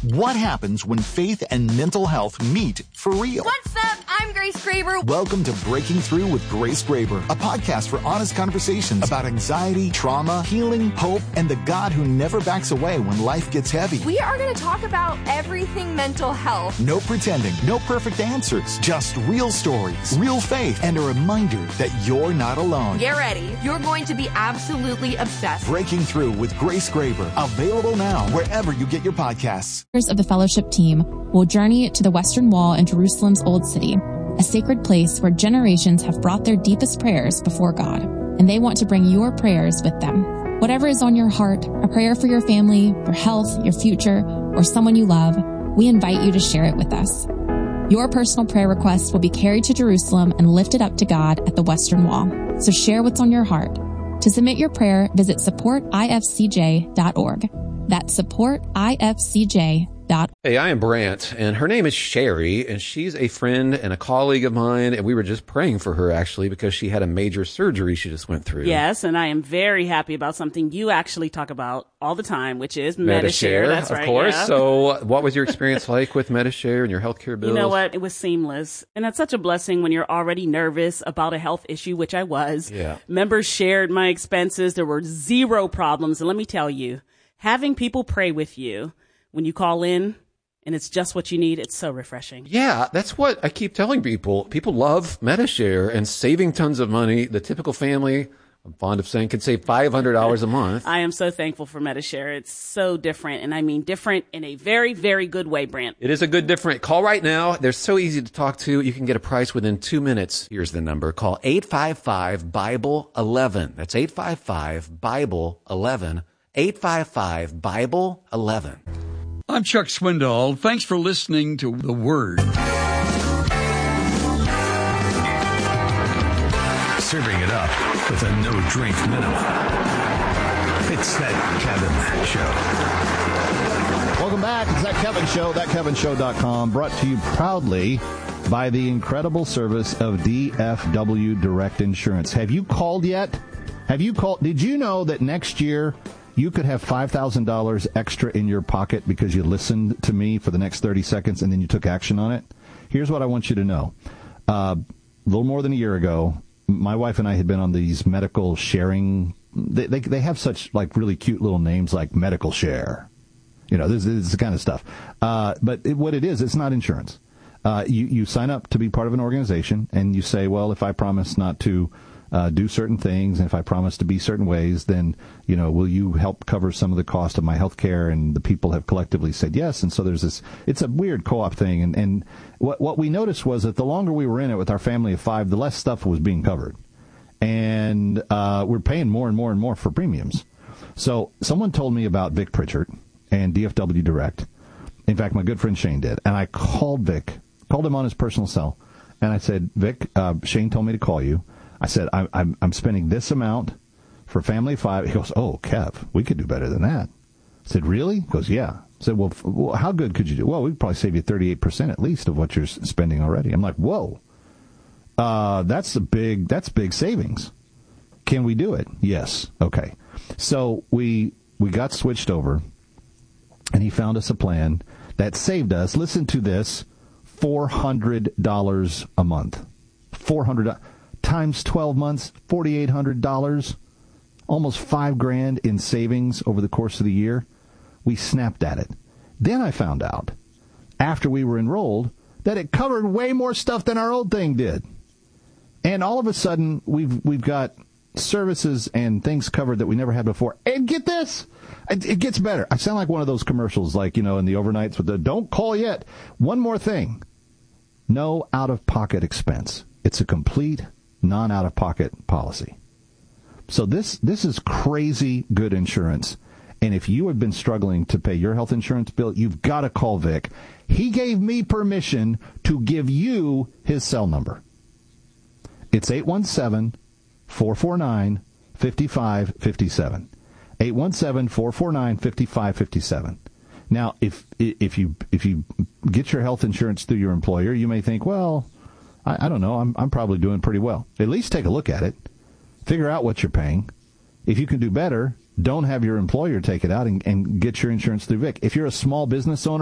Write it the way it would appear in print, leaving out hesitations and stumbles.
What happens when faith and mental health meet for real? What's up? I'm Grace Graber. Welcome to Breaking Through with Grace Graber, a podcast for honest conversations about anxiety, trauma, healing, hope, and the God who never backs away when life gets heavy. We are going to talk about everything mental health. No pretending, no perfect answers, just real stories, real faith, and a reminder that you're not alone. Get ready. You're going to be absolutely obsessed. Breaking Through with Grace Graber, available now wherever you get your podcasts. Of the fellowship team will journey to the Western Wall in Jerusalem's Old City, a sacred place where generations have brought their deepest prayers before God, and they want to bring your prayers with them. Whatever is on your heart, a prayer for your family, your health, your future, or someone you love, we invite you to share it with us. Your personal prayer requests will be carried to Jerusalem and lifted up to God at the Western Wall. So share what's on your heart. To submit your prayer, visit supportifcj.org. That's supportifcj.org. Hey, I am Brant, and her name is Sherry, and she's a friend and a colleague of mine, and we were just praying for her, actually, because she had a major surgery she just went through. Yes, and I am very happy about something you actually talk about all the time, which is Medi-Share. That's right, of course. Yeah. So what was your experience like with Medi-Share and your healthcare bills? You know what? It was seamless, and that's such a blessing when you're already nervous about a health issue, which I was. Yeah. Members shared my expenses. There were zero problems, and let me tell you, having people pray with you when you call in, and it's just what you need, it's so refreshing. Yeah, that's what I keep telling people. People love Medi-Share and saving tons of money. The typical family, I'm fond of saying, can save $500 a month. I am so thankful for Medi-Share. It's so different, and I mean different in a very, very good way, Brant. It is a good different. Call right now. They're so easy to talk to. You can get a price within 2 minutes. Here's the number. Call 855-BIBLE-11. That's 855-BIBLE-11. 855-BIBLE-11. I'm Chuck Swindoll. Thanks for listening to The Word. Serving it up with a no-drink minimum. It's That Kevin Show. Welcome back. It's That Kevin Show, thatkevinshow.com, brought to you proudly by the incredible service of DFW Direct Insurance. Have you called yet? Have you called? Did you know that next year you could have $5,000 extra in your pocket because you listened to me for the next 30 seconds and then you took action on it? Here's what I want you to know. A little more than a year ago, my wife and I had been on these medical sharing. They have such like really cute little names like Medical Share. You know, this is the kind of stuff. But what it is, it's not insurance. You sign up to be part of an organization and you say, well, if I promise not to do certain things, and if I promise to be certain ways, then, you know, will you help cover some of the cost of my health care? And the people have collectively said yes. And so there's this, it's a weird co-op thing. And what we noticed was that the longer we were in it with our family of 5, the less stuff was being covered. And we're paying more and more and more for premiums. So someone told me about Vic Pritchard and DFW Direct. In fact, my good friend Shane did. And I called Vic, called him on his personal cell. And I said, Vic, Shane told me to call you. I said, I'm spending this amount for family of 5. He goes, oh, Kev, we could do better than that. I said, really? He goes, yeah. I said, well, how good could you do? Well, we'd probably save you 38% at least of what you're spending already. I'm like, whoa, that's big savings. Can we do it? Yes. Okay. So we got switched over, and he found us a plan that saved us, listen to this, $400 a month. $400 times 12 months, $4,800, almost $5,000 in savings over the course of the year. We snapped at it. Then I found out, after we were enrolled, that it covered way more stuff than our old thing did. And all of a sudden, we've got services and things covered that we never had before. And get this, it gets better. I sound like one of those commercials, like, you know, in the overnights with the don't call yet. One more thing. No out-of-pocket expense. It's a complete non-out-of-pocket policy. So this is crazy good insurance. And if you have been struggling to pay your health insurance bill, you've got to call Vic. He gave me permission to give you his cell number. It's 817-449-5557. 817-449-5557. Now, if you get your health insurance through your employer, you may think, well, I don't know, I'm probably doing pretty well. At least take a look at it. Figure out what you're paying. If you can do better, don't have your employer take it out and get your insurance through Vic. If you're a small business owner,